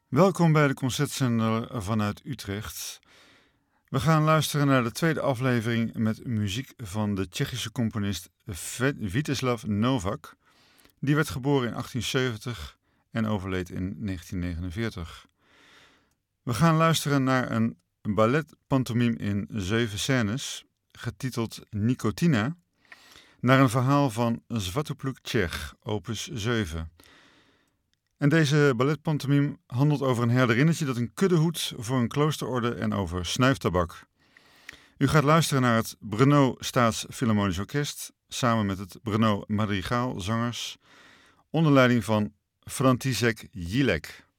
Welkom bij de Concertzender vanuit Utrecht. We gaan luisteren naar de tweede aflevering met muziek van de Tsjechische componist Vítězslav Novák. Die werd geboren in 1870 en overleed in 1949. We gaan luisteren naar een balletpantomime in 7 scènes, getiteld Nikotina, naar een verhaal van Svatopluk Čech, opus 7. En deze balletpantomime handelt over een herderinnetje dat een kudde hoedt voor een kloosterorde en over snuiftabak. U gaat luisteren naar het Brno Staatsfilharmonisch Orkest samen met het Brno Madrigaal Zangers onder leiding van František Jílek.